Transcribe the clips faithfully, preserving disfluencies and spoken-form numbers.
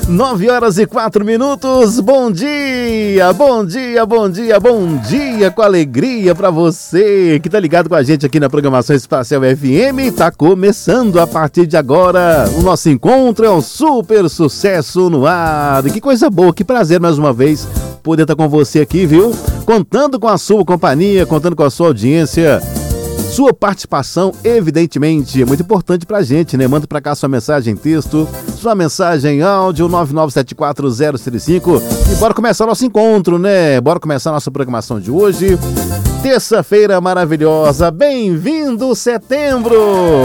nove horas e quatro minutos, bom dia, bom dia, bom dia, bom dia, com alegria pra você que tá ligado com a gente aqui na programação Espacial F M. Tá começando a partir de agora o nosso encontro, é um super sucesso no ar. E que coisa boa, que prazer mais uma vez poder estar com você aqui, viu? Contando com a sua companhia, contando com a sua audiência. Sua participação, evidentemente, é muito importante pra gente, né? Manda pra cá sua mensagem em texto, sua mensagem em áudio, nove nove sete quatro zero três cinco. E bora começar o nosso encontro, né? Bora começar a nossa programação de hoje. Terça-feira maravilhosa, bem-vindo setembro!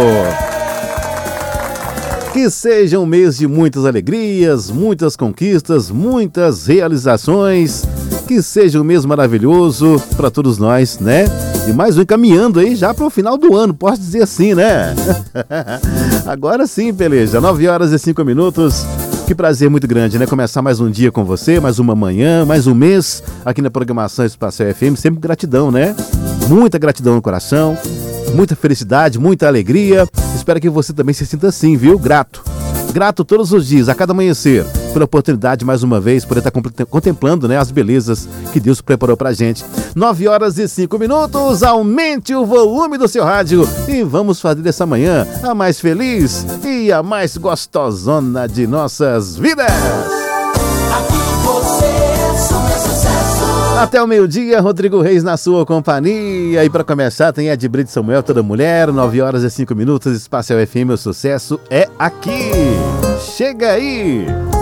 Que seja um mês de muitas alegrias, muitas conquistas, muitas realizações. Que seja um mês maravilhoso para todos nós, né? E mais um caminhando aí já para o final do ano, posso dizer assim, né? Agora sim, peleja, nove horas e cinco minutos. Que prazer muito grande, né? Começar mais um dia com você, mais uma manhã, mais um mês aqui na programação Espacial F M. Sempre gratidão, né? Muita gratidão no coração, muita felicidade, muita alegria. Espero que você também se sinta assim, viu? Grato. Grato todos os dias, a cada amanhecer, pela oportunidade, mais uma vez, poder estar contemplando, né, as belezas que Deus preparou pra gente. nove horas e cinco minutos, aumente o volume do seu rádio e vamos fazer dessa manhã a mais feliz e a mais gostosona de nossas vidas. Aqui você é super sucesso. Até o meio-dia, Rodrigo Reis na sua companhia. E para começar, tem Ed Brito Samuel, toda mulher. nove horas e cinco minutos, Espacial F M, o sucesso é aqui. Chega aí!